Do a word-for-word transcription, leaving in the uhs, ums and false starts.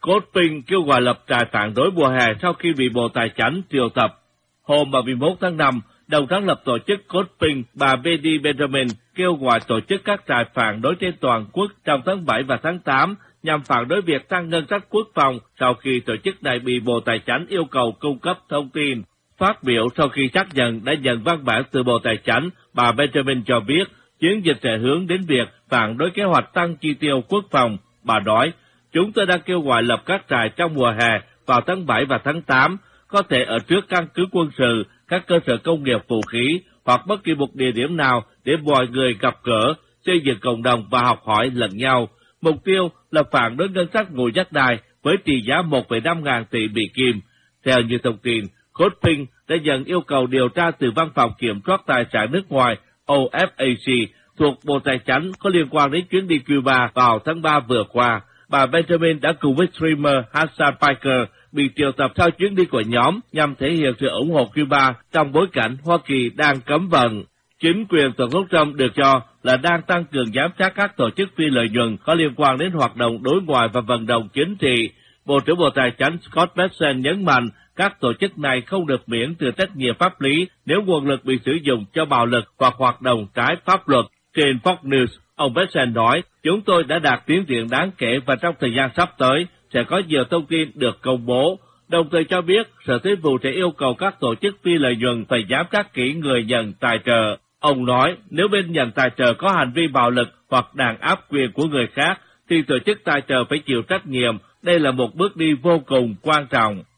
Coldping kêu gọi lập trại phản đối mùa hè sau khi bị Bộ Tài chánh triệu tập. Hôm ba mươi mốt tháng năm, đồng sáng lập tổ chức Coldping, bà Betty Benjamin kêu gọi tổ chức các trại phản đối trên toàn quốc trong tháng bảy và tháng tám nhằm phản đối việc tăng ngân sách quốc phòng sau khi tổ chức này bị Bộ Tài chánh yêu cầu cung cấp thông tin. Phát biểu sau khi xác nhận đã nhận văn bản từ Bộ Tài chánh, bà Benjamin cho biết chiến dịch sẽ hướng đến việc phản đối kế hoạch tăng chi tiêu quốc phòng. Bà nói, chúng tôi đang kêu gọi lập các trại trong mùa hè vào tháng bảy và tháng tám, có thể ở trước căn cứ quân sự, các cơ sở công nghiệp vũ khí hoặc bất kỳ một địa điểm nào để mọi người gặp gỡ, xây dựng cộng đồng và học hỏi lẫn nhau. Mục tiêu là phản đối ngân sách ngũ giác đài với trị giá một phẩy năm ngàn tỷ Mỹ Kim. Theo như thông tin, Coldping đã nhận yêu cầu điều tra từ Văn phòng Kiểm soát Tài sản nước ngoài O F A C thuộc Bộ Tài chánh có liên quan đến chuyến đi Cuba vào tháng ba vừa qua. Bà Benjamin đã cùng với streamer Hassan Piker bị triệu tập sau chuyến đi của nhóm nhằm thể hiện sự ủng hộ Cuba trong bối cảnh Hoa Kỳ đang cấm vận. Chính quyền Tổng thống Trump được cho là đang tăng cường giám sát các tổ chức phi lợi nhuận có liên quan đến hoạt động đối ngoại và vận động chính trị. Bộ trưởng Bộ Tài chánh Scott Bessent nhấn mạnh các tổ chức này không được miễn từ trách nhiệm pháp lý nếu nguồn lực bị sử dụng cho bạo lực hoặc hoạt động trái pháp luật. Trên Fox News, ông Bessent nói, chúng tôi đã đạt tiến triển đáng kể và trong thời gian sắp tới sẽ có nhiều thông tin được công bố. Đồng thời cho biết Sở Thuế vụ sẽ yêu cầu các tổ chức phi lợi nhuận phải giám sát kỹ người nhận tài trợ. Ông nói, nếu bên nhận tài trợ có hành vi bạo lực hoặc đàn áp quyền của người khác, thì tổ chức tài trợ phải chịu trách nhiệm. Đây là một bước đi vô cùng quan trọng.